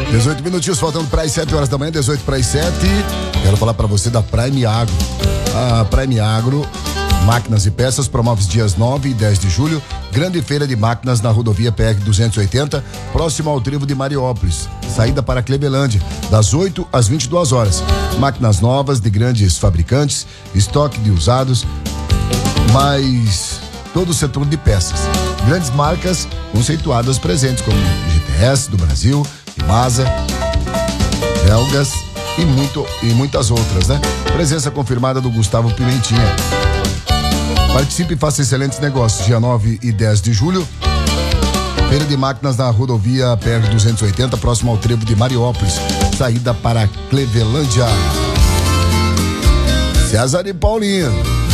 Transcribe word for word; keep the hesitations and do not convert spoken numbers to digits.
dezoito minutinhos faltando para as sete horas da manhã, dezoito para as sete. Quero falar para você da Prime Agro. A Prime Agro, máquinas e peças, promove os dias nove e dez de julho, grande feira de máquinas na rodovia P R duzentos e oitenta, próximo ao trevo de Mariópolis. Saída para Clevelândia, das oito às vinte e duas horas. Máquinas novas de grandes fabricantes, estoque de usados, mas todo o setor de peças. Grandes marcas conceituadas presentes, como G T S do Brasil, Imasa, Belgas e, muito, e muitas outras, né? Presença confirmada do Gustavo Pimentinha. Participe e faça excelentes negócios. Dia nove e dez de julho, feira de máquinas na rodovia P R duzentos e oitenta, próximo ao trevo de Mariópolis. Saída para Clevelândia. César e Paulinho.